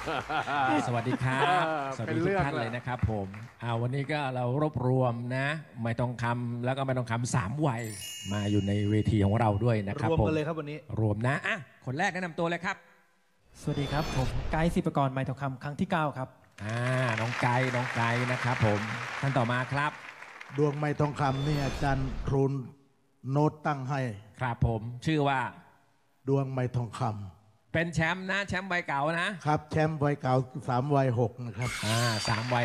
สวัสดีครับสวัสดีทุกท่านเลยนะครับผมวันนี้ก็เรารวบรวมนะไม่ต้องคำแล้วก็ไม่ต้องคำ3 วัยมาอยู่ในเวทีของเราด้วยนะครับรวมผมกันเลยครับวันนี้รวมนะคนแรกแนะนำตัวเลยครับสวัสดีครับผมไกด์ศิปกรไม้ทองคำครั้งที่ 9 ครับน้องไก่นะครับผมท่านต่อมาครับดวงไม้ทองคำนี่อาจารย์ครูโน้ตตั้งให้ครับผมชื่อว่าดวงไม้ทองคเป็นแชมป์นะแชมป์ใบเก่านะครับแชมป์วัยเก่า3 วัย 6นะครับ 3 วัย